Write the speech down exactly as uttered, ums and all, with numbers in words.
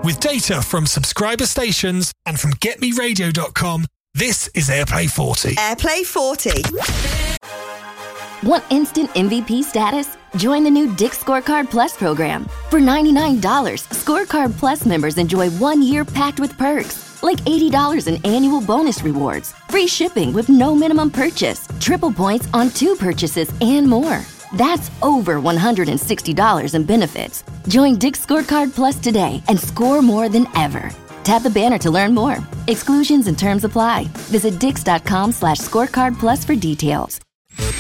With data from subscriber stations and from get me radio dot com, this is AirPlay forty. AirPlay forty. Want instant M V P status? Join the new Dick's Scorecard Plus program. For ninety-nine dollars, Scorecard Plus members enjoy one year packed with perks, like eighty dollars in annual bonus rewards, free shipping with no minimum purchase, triple points on two purchases, and more. That's over one hundred sixty dollars in benefits. Join Dick's Scorecard Plus today and score more than ever. Tap the banner to learn more. Exclusions and terms apply. Visit dix dot com slash scorecard plus for details.